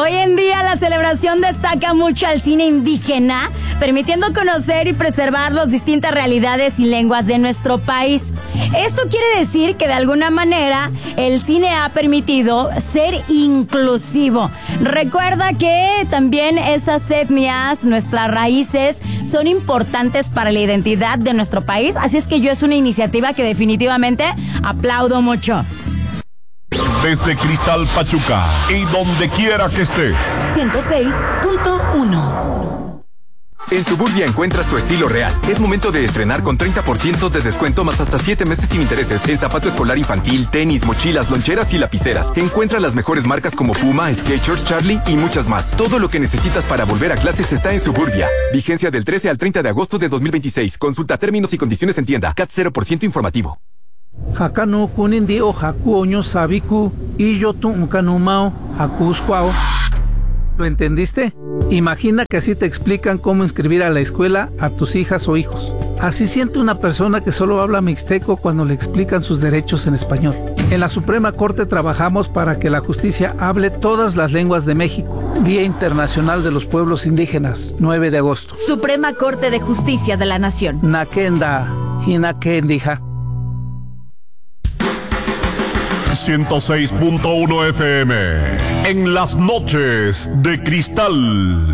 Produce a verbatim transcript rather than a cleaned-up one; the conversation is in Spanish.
Hoy en día la celebración destaca mucho al cine indígena, permitiendo conocer y preservar las distintas realidades y lenguas de nuestro país. Esto quiere decir que de alguna manera el cine ha permitido ser inclusivo. Recuerda que también esas etnias, nuestras raíces, son importantes para la identidad de nuestro país, así es que yo es una iniciativa que definitivamente aplaudo mucho. Desde Cristal Pachuca y donde quiera que estés. ciento seis punto uno. En Suburbia encuentras tu estilo real. Es momento de estrenar con treinta por ciento de descuento más hasta siete meses sin intereses en zapato escolar infantil, tenis, mochilas, loncheras y lapiceras. Encuentra las mejores marcas como Puma, Skechers, Charlie y muchas más. Todo lo que necesitas para volver a clases está en Suburbia. Vigencia del trece al treinta de agosto de dos mil veintiséis. Consulta términos y condiciones en tienda. C A T cero por ciento informativo. Hakanu kunindi o haku oño sabiku y yo tu unkanumao hakusquao. ¿Lo entendiste? Imagina que así te explican cómo inscribir a la escuela a tus hijas o hijos. Así siente una persona que solo habla mixteco cuando le explican sus derechos en español. En la Suprema Corte trabajamos para que la justicia hable todas las lenguas de México. Día Internacional de los Pueblos Indígenas, nueve de agosto. Suprema Corte de Justicia de la Nación. Nakenda, hinakendija. ciento seis punto uno F M en las noches de Cristal.